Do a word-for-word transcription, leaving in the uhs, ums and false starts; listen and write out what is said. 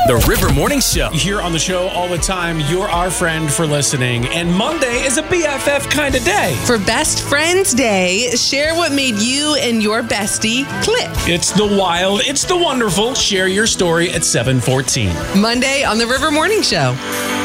The River Morning Show. Here on the show all the time, you're our friend for listening. And Monday is a B F F kind of day. For Best Friends Day, share what made you and your bestie click. It's the wild, it's the wonderful. Share your story at seven fourteen. Monday on The River Morning Show.